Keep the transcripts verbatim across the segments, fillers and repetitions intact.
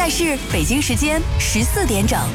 在是北京时间十四点整。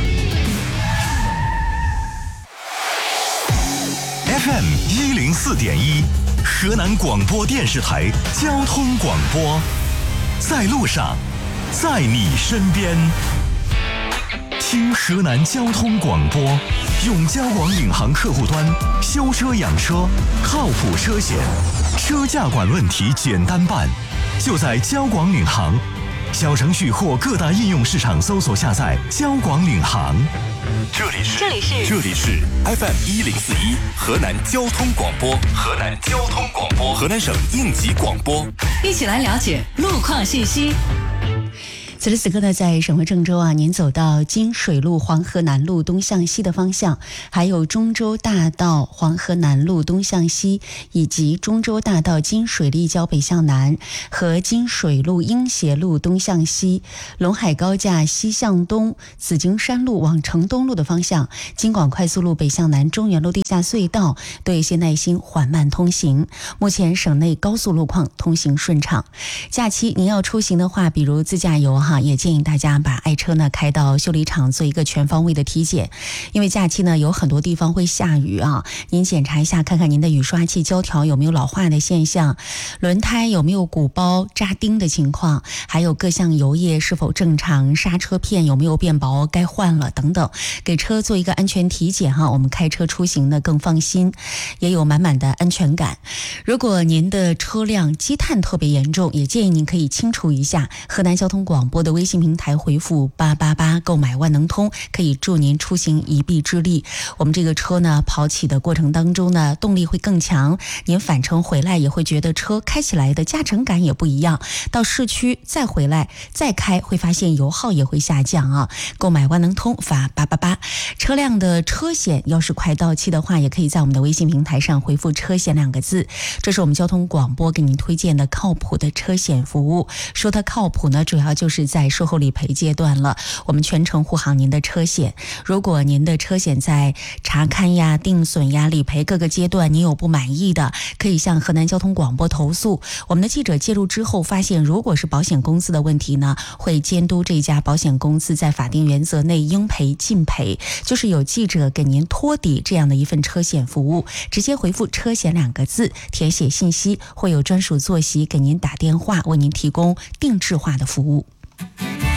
F M 一零四点一，河南广播电视台交通广播，在路上，在你身边。听河南交通广播，用交广领航客户端修车养车，靠谱车险，车价管问题简单办，就在交广领航。小程序或各大应用市场搜索下载交广领航。 这里是这里是这里是 F M 一零四一河南交通广播，河南交通广播，河南省应急广播， 一起来了解路况信息。 此时此刻呢，在省会郑州啊，您走到金水路黄河南路东向西的方向，还有中州大道黄河南路东向西，以及中州大道金水立交北向南和金水路英协路东向西，陇海高架西向东，紫荆山路往城东路的方向，京广快速路北向南，中原路地下隧道都有些耐心缓慢通行。目前省内高速路况通行顺畅。假期您要出行的话，比如自驾游哈，也建议大家把爱车呢开到修理厂做一个全方位的体检，因为假期呢有很多地方会下雨啊，您检查一下，看看您的雨刷器胶条有没有老化的现象，轮胎有没有鼓包扎钉的情况，还有各项油液是否正常，刹车片有没有变薄该换了等等，给车做一个安全体检哈，我们开车出行呢更放心，也有满满的安全感。如果您的车辆积碳特别严重，也建议您可以清除一下，河南交通广播的微信平台回复八八八购买万能通，可以助您出行一臂之力。我们这个车呢跑起的过程当中呢动力会更强，您返程回来也会觉得车开起来的驾乘感也不一样，到市区再回来再开会发现油耗也会下降啊。购买万能通发八八八，车辆的车险要是快到期的话，也可以在我们的微信平台上回复车险两个字，这是我们交通广播给您推荐的靠谱的车险服务。说它靠谱呢，主要就是在售后理赔阶段了，我们全程护航您的车险。如果您的车险在查勘呀、定损呀、理赔各个阶段您有不满意的，可以向河南交通广播投诉。我们的记者介入之后发现，如果是保险公司的问题呢，会监督这家保险公司在法定原则内应赔尽赔，就是有记者给您托底这样的一份车险服务。直接回复车险两个字，填写信息，会有专属坐席给您打电话，为您提供定制化的服务。